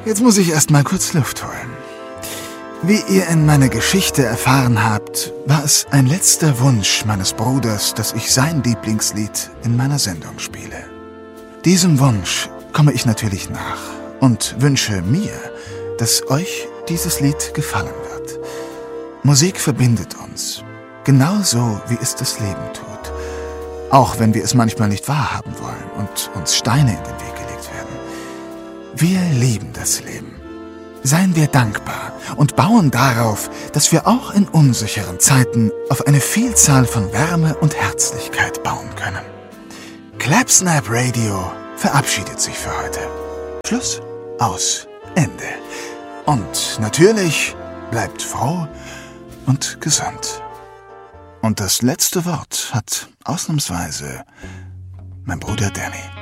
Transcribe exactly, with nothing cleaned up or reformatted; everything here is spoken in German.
Jetzt muss ich erst mal kurz Luft holen. Wie ihr in meiner Geschichte erfahren habt, war es ein letzter Wunsch meines Bruders, dass ich sein Lieblingslied in meiner Sendung spiele. Diesem Wunsch komme ich natürlich nach und wünsche mir, dass euch dieses Lied gefallen wird. Musik verbindet uns, genauso wie es das Leben tut. Auch wenn wir es manchmal nicht wahrhaben wollen und uns Steine in den Weg gelegt werden. Wir lieben das Leben. Seien wir dankbar und bauen darauf, dass wir auch in unsicheren Zeiten auf eine Vielzahl von Wärme und Herzlichkeit bauen können. Clapsnap Radio verabschiedet sich für heute. Schluss, aus, Ende. Und natürlich bleibt froh und gesund. Und das letzte Wort hat ausnahmsweise mein Bruder Danny.